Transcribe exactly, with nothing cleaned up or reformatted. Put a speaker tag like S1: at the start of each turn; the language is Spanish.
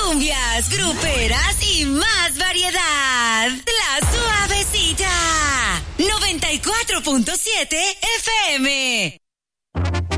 S1: cumbias, gruperas y más variedad. La Suavecita. noventa y cuatro punto siete F M.